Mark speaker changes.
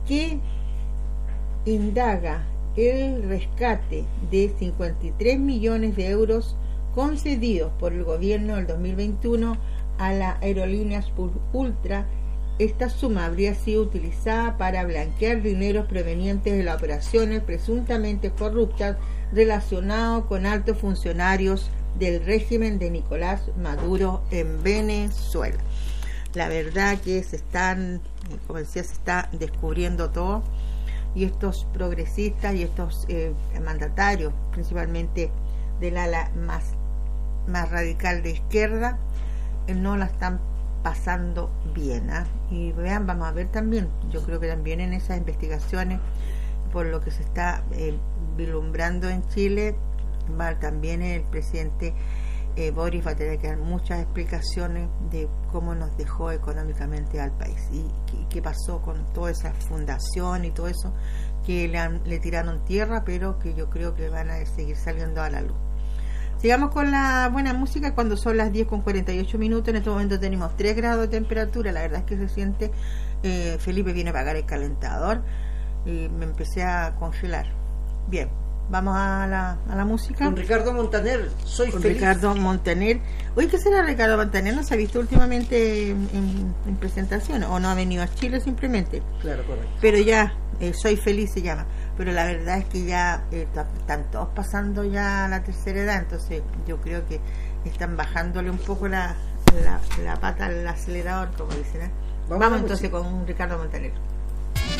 Speaker 1: que indaga el rescate de 53 millones de euros concedidos por el gobierno del 2021 a las aerolíneas Ultra. Esta suma habría sido utilizada para blanquear dineros provenientes de las operaciones presuntamente corruptas relacionados con altos funcionarios del régimen de Nicolás Maduro en Venezuela. La verdad que se están, como decía, se está descubriendo todo, y estos progresistas y estos mandatarios, principalmente del ala más radical de izquierda, no la están pasando bien, ¿eh? Y vean, vamos a ver también, yo creo que también en esas investigaciones, por lo que se está vislumbrando en Chile, también el presidente Boris va a tener que dar muchas explicaciones de cómo nos dejó económicamente al país y qué pasó con toda esa fundación y todo eso que le tiraron tierra, pero que yo creo que van a seguir saliendo a la luz. Sigamos con la buena música cuando son las 10:48. En este momento tenemos 3 grados de temperatura. La verdad es que se siente, Felipe viene a apagar el calentador y me empecé a congelar. Bien, vamos a la música.
Speaker 2: Con Ricardo Montaner, Soy
Speaker 1: con
Speaker 2: feliz.
Speaker 1: Ricardo Montaner. Oye, ¿qué será Ricardo Montaner? ¿No se ha visto últimamente en presentaciones? ¿O no ha venido a Chile simplemente?
Speaker 2: Claro, correcto.
Speaker 1: Pero ya, Soy feliz se llama. Pero la verdad es que ya están todos pasando ya a la tercera edad, entonces yo creo que están bajándole un poco la pata al acelerador, como dicen, ¿eh? Vamos entonces con Ricardo Montaner.